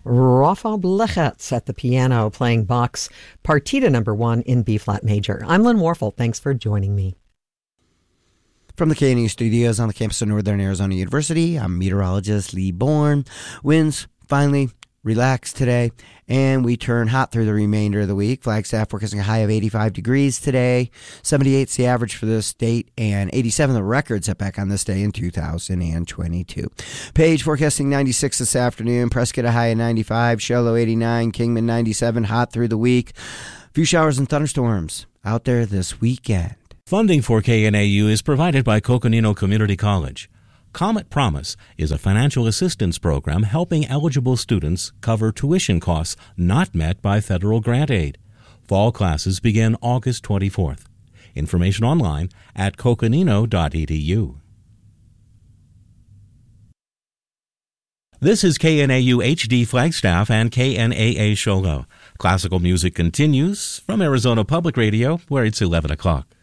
Rafa Blechitz at the piano playing Bach's Partita No. 1 in B-flat major. I'm Lynn Warfel. Thanks for joining me. From the KNU studios on the campus of Northern Arizona University, I'm meteorologist Lee Bourne. Winds finally relaxed today, and we turn hot through the remainder of the week. Flagstaff forecasting a high of 85 degrees today. 78 is the average for this state, and 87 the record set back on this day in 2022. Page forecasting 96 this afternoon. Prescott a high of 95. Show 89. Kingman 97. Hot through the week. A few showers and thunderstorms out there this weekend. Funding for KNAU is provided by Coconino Community College. Comet Promise is a financial assistance program helping eligible students cover tuition costs not met by federal grant aid. Fall classes begin August 24th. Information online at coconino.edu. This is KNAU HD Flagstaff and KNAA Show Low. Classical music continues from Arizona Public Radio, where it's 11 o'clock.